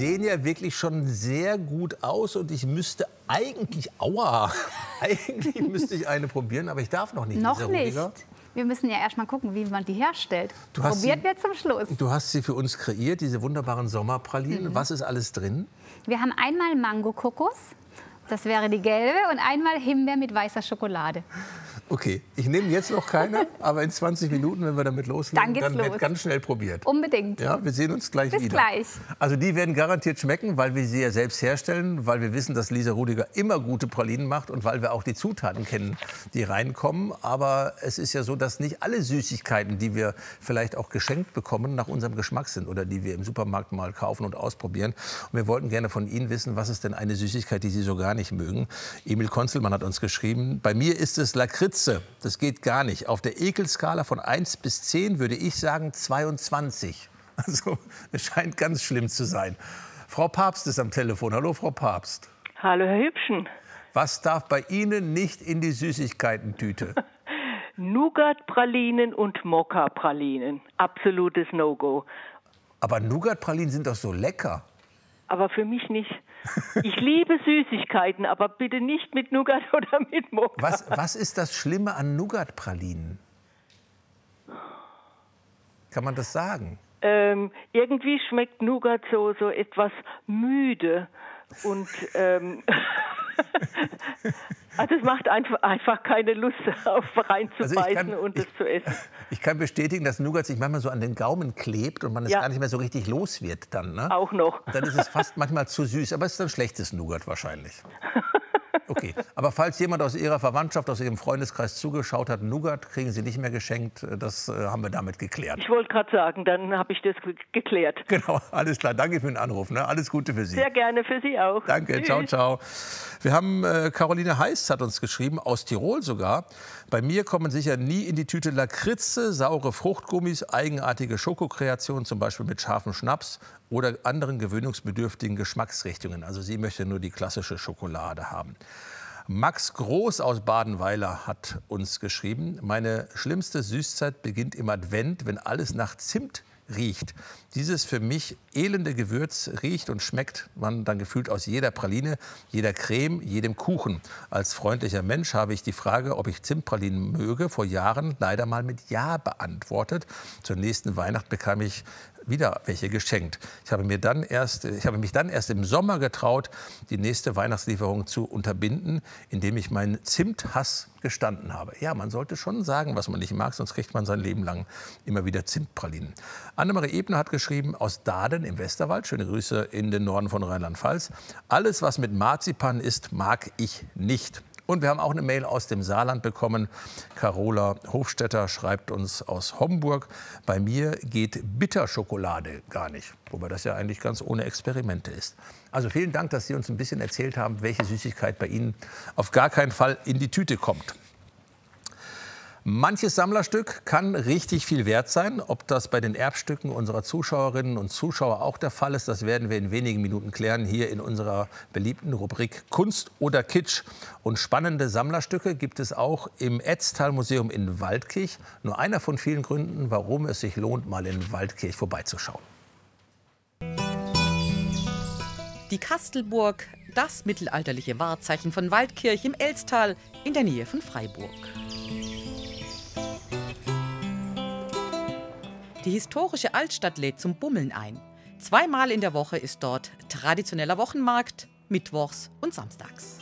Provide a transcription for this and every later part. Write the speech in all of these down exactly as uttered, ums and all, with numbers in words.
sehen ja wirklich schon sehr gut aus und ich müsste eigentlich, aua, eigentlich müsste ich eine probieren, aber ich darf noch nicht. Noch Lisa nicht. Rudiger. Wir müssen ja erst mal gucken, wie man die herstellt. Du hast Probiert sie- wir zum Schluss. Du hast sie für uns kreiert, diese wunderbaren Sommerpralinen. Mhm. Was ist alles drin? Wir haben einmal Mango-Kokos, das wäre die gelbe, und einmal Himbeer mit weißer Schokolade. Okay, ich nehme jetzt noch keine, aber in zwanzig Minuten, wenn wir damit loslegen, Dann geht's dann wird los. ganz schnell probiert. Unbedingt. Ja, wir sehen uns gleich Bis wieder. gleich. Also die werden garantiert schmecken, weil wir sie ja selbst herstellen, weil wir wissen, dass Lisa Rudiger immer gute Pralinen macht und weil wir auch die Zutaten kennen, die reinkommen. Aber es ist ja so, dass nicht alle Süßigkeiten, die wir vielleicht auch geschenkt bekommen, nach unserem Geschmack sind oder die wir im Supermarkt mal kaufen und ausprobieren. Und wir wollten gerne von Ihnen wissen, was ist denn eine Süßigkeit, die Sie so gar nicht mögen? Emil Konzelmann hat uns geschrieben, bei mir ist es Lakritze. Das geht gar nicht. Auf der Ekelskala von eins bis zehn würde ich sagen zweiundzwanzig. Also es scheint ganz schlimm zu sein. Frau Papst ist am Telefon. Hallo, Frau Papst. Hallo, Herr Hübschen. Was darf bei Ihnen nicht in die Süßigkeitentüte? Nougat-Pralinen und Mokka-Pralinen. Absolutes No-Go. Aber Nougat-Pralinen sind doch so lecker. Aber für mich nicht. Ich liebe Süßigkeiten, aber bitte nicht mit Nougat oder mit Mokka. Was, was ist das Schlimme an Nougat-Pralinen? Kann man das sagen? Ähm, irgendwie schmeckt Nougat so, so etwas müde. Und ähm, also es macht einfach, einfach keine Lust, auf reinzubeißen Also ich kann- und es ich- zu essen. Ich kann bestätigen, dass Nougat sich manchmal so an den Gaumen klebt und man es Ja. gar nicht mehr so richtig los wird dann. Ne? Auch noch. Und dann ist es fast manchmal zu süß, aber es ist dann schlechtes Nougat wahrscheinlich. Okay, aber falls jemand aus Ihrer Verwandtschaft, aus Ihrem Freundeskreis zugeschaut hat, Nougat kriegen Sie nicht mehr geschenkt, das äh, haben wir damit geklärt. Ich wollte gerade sagen, dann habe ich das ge- geklärt. Genau, alles klar. Danke für den Anruf. Ne? Alles Gute für Sie. Sehr gerne für Sie auch. Danke, Tschüss. ciao, ciao. Wir haben, äh, Caroline Heiß hat uns geschrieben, aus Tirol sogar. Bei mir kommen sicher nie in die Tüte Lakritze, saure Fruchtgummis, eigenartige Schokokreationen, zum Beispiel mit scharfem Schnaps oder anderen gewöhnungsbedürftigen Geschmacksrichtungen. Also sie möchte nur die klassische Schokolade haben. Max Groß aus Badenweiler hat uns geschrieben, meine schlimmste Süßzeit beginnt im Advent, wenn alles nach Zimt riecht. Dieses für mich elende Gewürz riecht und schmeckt man dann gefühlt aus jeder Praline, jeder Creme, jedem Kuchen. Als freundlicher Mensch habe ich die Frage, ob ich Zimtpralinen möge, vor Jahren leider mal mit Ja beantwortet. Zur nächsten Weihnacht bekam ich wieder welche geschenkt. Ich habe, mir dann erst, ich habe mich dann erst im Sommer getraut, die nächste Weihnachtslieferung zu unterbinden, indem ich meinen Zimthass gestanden habe. Ja, man sollte schon sagen, was man nicht mag, sonst kriegt man sein Leben lang immer wieder Zimtpralinen. Annemarie Ebner hat geschrieben, aus Daden im Westerwald, schöne Grüße in den Norden von Rheinland-Pfalz. Alles, was mit Marzipan ist, mag ich nicht. Und wir haben auch eine Mail aus dem Saarland bekommen. Carola Hofstetter schreibt uns aus Homburg, bei mir geht Bitterschokolade gar nicht. Wobei das ja eigentlich ganz ohne Experimente ist. Also vielen Dank, dass Sie uns ein bisschen erzählt haben, welche Süßigkeit bei Ihnen auf gar keinen Fall in die Tüte kommt. Manches Sammlerstück kann richtig viel wert sein. Ob das bei den Erbstücken unserer Zuschauerinnen und Zuschauer auch der Fall ist, das werden wir in wenigen Minuten klären, hier in unserer beliebten Rubrik Kunst oder Kitsch. Und spannende Sammlerstücke gibt es auch im Etztal-Museum in Waldkirch. Nur einer von vielen Gründen, warum es sich lohnt, mal in Waldkirch vorbeizuschauen. Die Kastelburg, das mittelalterliche Wahrzeichen von Waldkirch im Elztal in der Nähe von Freiburg. Die historische Altstadt lädt zum Bummeln ein. Zweimal in der Woche ist dort traditioneller Wochenmarkt, mittwochs und samstags.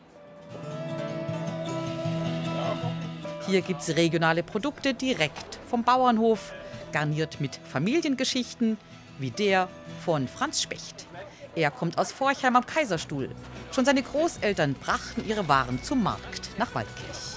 Hier gibt es regionale Produkte direkt vom Bauernhof, garniert mit Familiengeschichten, wie der von Franz Specht. Er kommt aus Forchheim am Kaiserstuhl. Schon seine Großeltern brachten ihre Waren zum Markt nach Waldkirch.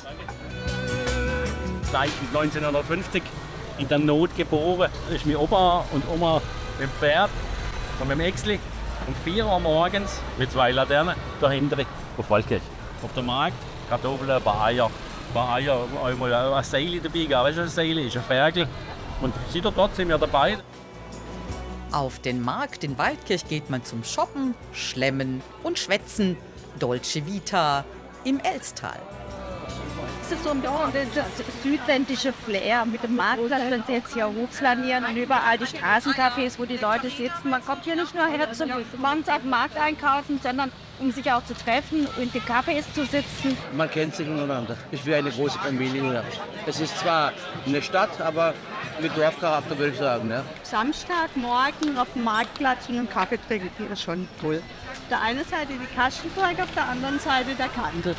Seit neunzehnhundertfünfzig in der Not geboren. Das ist mein Opa und Oma mit dem Pferd und mit dem Äxli. Um vier Uhr morgens mit zwei Laternen dahinter auf Waldkirch. Auf dem Markt Kartoffeln, ein paar Eier. Ein paar Eier, einmal ein Seil dabei. Weißt du, ein Seil ist ein Ferkel. Und seit dort sind wir dabei. Auf den Markt in Waldkirch geht man zum Shoppen, Schlemmen und Schwätzen. Dolce Vita im Elztal. ist so ein bisschen das südländische Flair mit dem Marktplatz, wenn Sie jetzt hier hochslanieren und überall die Straßencafés, wo die Leute sitzen. Man kommt hier nicht nur her zum morgens auf dem Markt einkaufen, sondern um sich auch zu treffen und in den Cafés zu sitzen. Man kennt sich untereinander. Es ist wie eine große Familie. Es ist zwar eine Stadt, aber mit Dorfcharakter, würde ich sagen. Ne? Samstagmorgen auf dem Marktplatz und einen Kaffee trinken, das ist schon toll. Auf der einen Seite die Kastenteig, auf der anderen Seite der Kandel.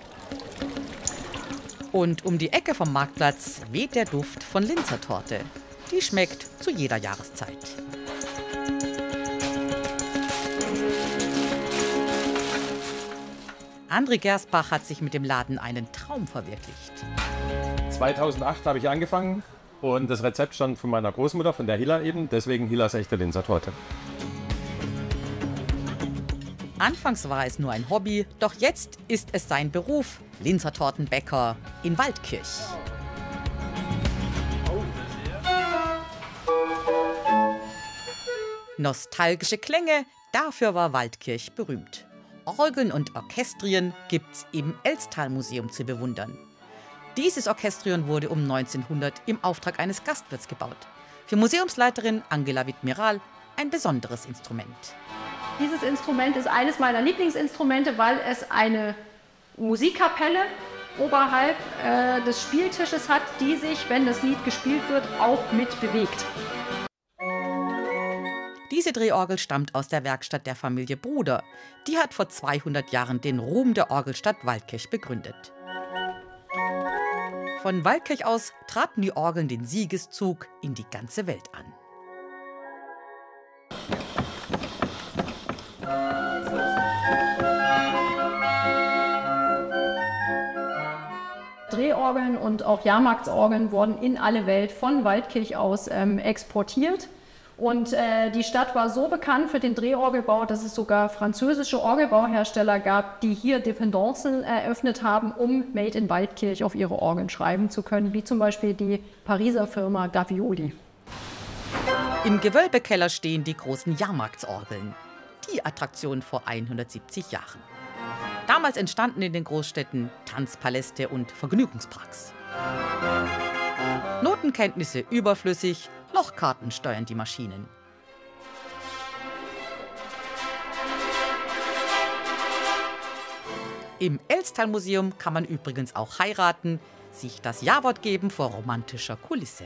Und um die Ecke vom Marktplatz weht der Duft von Linzer Torte. Die schmeckt zu jeder Jahreszeit. André Gersbach hat sich mit dem Laden einen Traum verwirklicht. zweitausendacht habe ich angefangen und das Rezept stand von meiner Großmutter, von der Hilla eben, deswegen Hillas echte Linzer Torte. Anfangs war es nur ein Hobby, doch jetzt ist es sein Beruf, Linzer Tortenbäcker in Waldkirch. Nostalgische Klänge, dafür war Waldkirch berühmt. Orgeln und Orchestrien gibt's im Elstal-Museum zu bewundern. Dieses Orchestrion wurde um neunzehnhundert im Auftrag eines Gastwirts gebaut. Für Museumsleiterin Angela Wittmiral ein besonderes Instrument. Dieses Instrument ist eines meiner Lieblingsinstrumente, weil es eine Musikkapelle oberhalb äh, des Spieltisches hat, die sich, wenn das Lied gespielt wird, auch mit bewegt. Diese Drehorgel stammt aus der Werkstatt der Familie Bruder. Die hat vor zweihundert Jahren den Ruhm der Orgelstadt Waldkirch begründet. Von Waldkirch aus traten die Orgeln den Siegeszug in die ganze Welt an. Drehorgeln und auch Jahrmarktsorgeln wurden in alle Welt von Waldkirch aus ähm, exportiert. Und äh, die Stadt war so bekannt für den Drehorgelbau, dass es sogar französische Orgelbauhersteller gab, die hier Dependancen eröffnet haben, um Made in Waldkirch auf ihre Orgeln schreiben zu können, wie zum Beispiel die Pariser Firma Gavioli. Im Gewölbekeller stehen die großen Jahrmarktsorgeln, die Attraktion vor hundertsiebzig Jahren. Damals entstanden in den Großstädten Tanzpaläste und Vergnügungsparks. Notenkenntnisse überflüssig, Lochkarten steuern die Maschinen. Im Elstal-Museum kann man übrigens auch heiraten, sich das Ja-Wort geben vor romantischer Kulisse.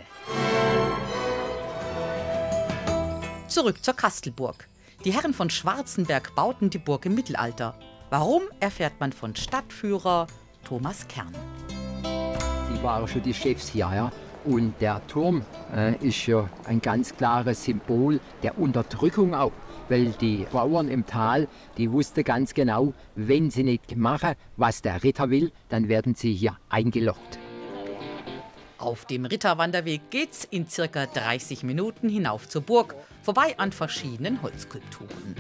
Zurück zur Kastelburg. Die Herren von Schwarzenberg bauten die Burg im Mittelalter. Warum, erfährt man von Stadtführer Thomas Kern. Die waren schon die Chefs hier, ja. Und der Turm äh, ist ja ein ganz klares Symbol der Unterdrückung auch. Weil die Bauern im Tal, die wussten ganz genau, wenn sie nicht machen, was der Ritter will, dann werden sie hier eingeloggt. Auf dem Ritterwanderweg geht's in circa dreißig Minuten hinauf zur Burg, vorbei an verschiedenen Holzskulpturen.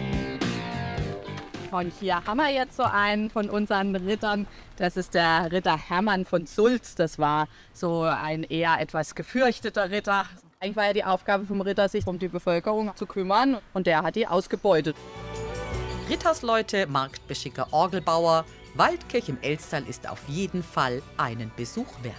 Und hier haben wir jetzt so einen von unseren Rittern. Das ist der Ritter Hermann von Sulz. Das war so ein eher etwas gefürchteter Ritter. Eigentlich war ja die Aufgabe vom Ritter, sich um die Bevölkerung zu kümmern. Und der hat die ausgebeutet. Rittersleute, Marktbeschicker, Orgelbauer. Waldkirch im Elstal ist auf jeden Fall einen Besuch wert.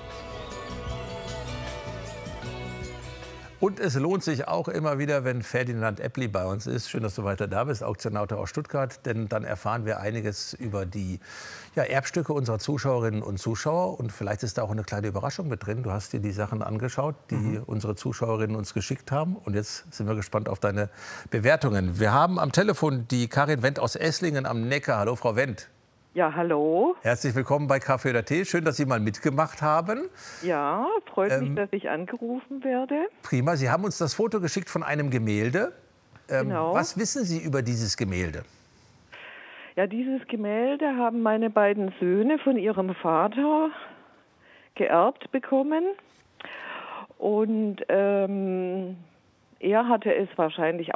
Und es lohnt sich auch immer wieder, wenn Ferdinand Eppli bei uns ist. Schön, dass du weiter da bist, Auktionautor aus Stuttgart. Denn dann erfahren wir einiges über die ja, Erbstücke unserer Zuschauerinnen und Zuschauer. Und vielleicht ist da auch eine kleine Überraschung mit drin. Du hast dir die Sachen angeschaut, die mhm. unsere Zuschauerinnen uns geschickt haben. Und jetzt sind wir gespannt auf deine Bewertungen. Wir haben am Telefon die Karin Wendt aus Esslingen am Neckar. Hallo, Frau Wendt. Ja, hallo. Herzlich willkommen bei Kaffee oder Tee. Schön, dass Sie mal mitgemacht haben. Ja, freut ähm, mich, dass ich angerufen werde. Prima. Sie haben uns das Foto geschickt von einem Gemälde. Ähm, genau. Was wissen Sie über dieses Gemälde? Ja, dieses Gemälde haben meine beiden Söhne von ihrem Vater geerbt bekommen. Und ähm, er hatte es wahrscheinlich